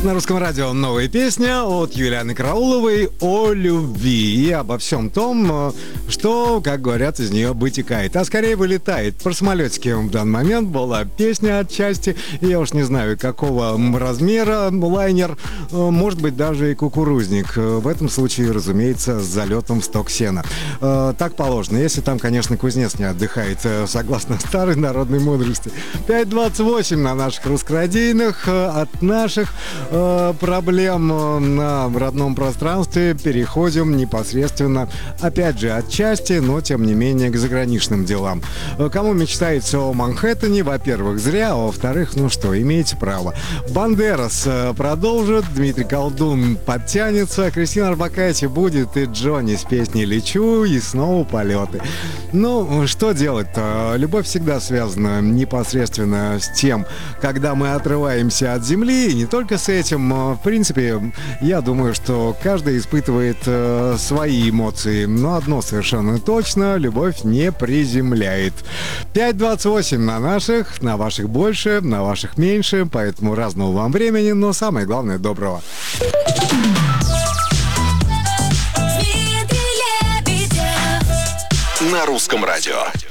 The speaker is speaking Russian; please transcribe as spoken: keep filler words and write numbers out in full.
На Русском радио новая песня от Юлианы Карауловой о любви и обо всем том, что, как говорят, из нее вытекает, а скорее вылетает. Про самолетики в данный момент была песня отчасти. Я уж не знаю, какого размера лайнер, может быть, даже и кукурузник. В этом случае, разумеется, с залетом в сток сена. Так положено, если там, конечно, кузнец не отдыхает, согласно старой народной мудрости. пять двадцать восемь на наших русскорадийных. От наших проблем на родном пространстве переходим непосредственно, опять же, отчасти, но тем не менее к заграничным делам. Кому мечтается о Манхэттене, во-первых, зря, а во-вторых, ну что, имеете право. Бандерас продолжит, Дмитрий Колдун подтянется, Кристина Орбакайте будет, и Джонни с песней «Лечу», и снова полеты. Ну, что делать-то? Любовь всегда связана непосредственно с тем, когда мы отрываемся от земли, и не только с этим. В принципе, я думаю, что каждый испытывает э, свои эмоции, но одно совершенно точно: любовь не приземляет. пять двадцать восемь на наших, на ваших больше, на ваших меньше, поэтому разного вам времени, но самое главное — доброго. На Русском радио.